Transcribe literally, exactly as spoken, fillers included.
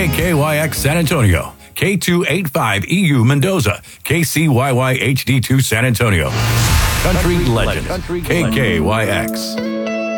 K K Y X San Antonio, K two eighty-five E U Mendoza, K C Y Y H D two San Antonio. Country, Country Legend, Legend. K K Y X.